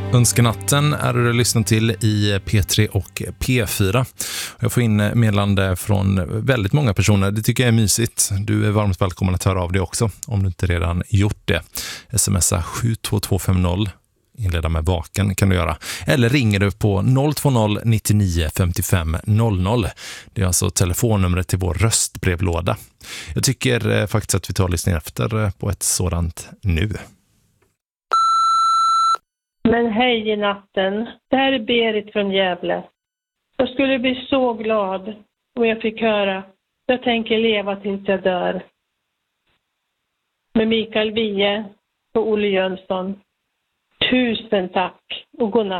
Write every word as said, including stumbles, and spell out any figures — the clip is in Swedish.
Önskenatten är du lyssnat till i P tre och P fyra. Jag får in meddelande från väldigt många personer. Det tycker jag är mysigt. Du är varmt välkommen att höra av dig också om du inte redan gjort det. Smsa sju två två fem noll. Inleda med vaken kan du göra. Eller ringer du på noll två noll nittionio femtiofem noll noll. Det är alltså telefonnumret till vår röstbrevlåda. Jag tycker eh, faktiskt att vi tar och lyssnar efter på ett sådant nu. Men hej i natten. Det här är Berit från Gävle. Jag skulle bli så glad om jag fick höra. Jag tänker leva tills jag dör. Med Mikael Wiehe och Olle Jönsson. Tusen tack och god natt.